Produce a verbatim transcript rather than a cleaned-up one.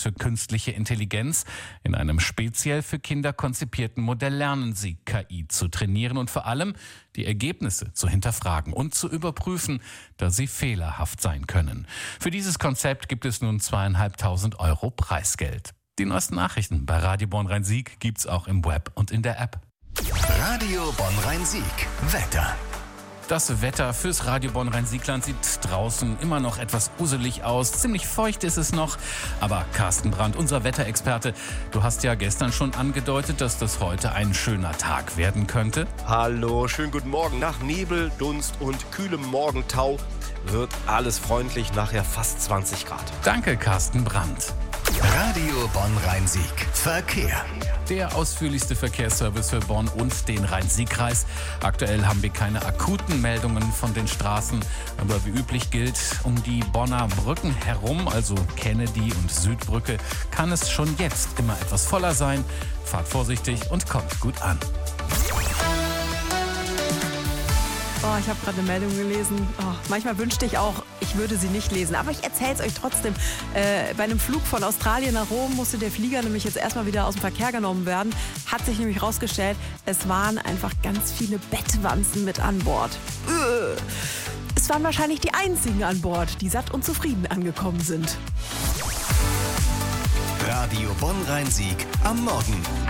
für künstliche Intelligenz. In einem speziell für Kinder konzipierten Modell lernen sie, K I zu trainieren und vor allem die Ergebnisse zu hinterfragen und zu überprüfen, da sie fehlerhaft sein können. Für dieses Konzept gibt es nun zweieinhalbtausend Euro Preisgeld. Die neuesten Nachrichten bei Radio Bonn-Rhein-Sieg gibt's auch im Web und in der App. Radio Bonn-Rhein-Sieg. Wetter. Das Wetter fürs Radio Bonn-Rhein-Siegland sieht draußen immer noch etwas uselig aus. Ziemlich feucht ist es noch. Aber Carsten Brandt, unser Wetterexperte, du hast ja gestern schon angedeutet, dass das heute ein schöner Tag werden könnte. Hallo, schönen guten Morgen. Nach Nebel, Dunst und kühlem Morgentau wird alles freundlich, nachher fast zwanzig Grad. Danke, Carsten Brandt. Radio Bonn-Rhein-Sieg. Verkehr. Der ausführlichste Verkehrsservice für Bonn und den Rhein-Sieg-Kreis. Aktuell haben wir keine akuten Meldungen von den Straßen, aber wie üblich gilt, um die Bonner Brücken herum, also Kennedy und Südbrücke, kann es schon jetzt immer etwas voller sein. Fahrt vorsichtig und kommt gut an. Oh, ich habe gerade eine Meldung gelesen. Oh, manchmal wünschte ich auch, ich würde sie nicht lesen. Aber ich erzähle es euch trotzdem. Äh, bei einem Flug von Australien nach Rom musste der Flieger nämlich jetzt erstmal wieder aus dem Verkehr genommen werden. Hat sich nämlich rausgestellt, es waren einfach ganz viele Bettwanzen mit an Bord. Äh, es waren wahrscheinlich die einzigen an Bord, die satt und zufrieden angekommen sind. Radio Bonn-Rhein-Sieg am Morgen.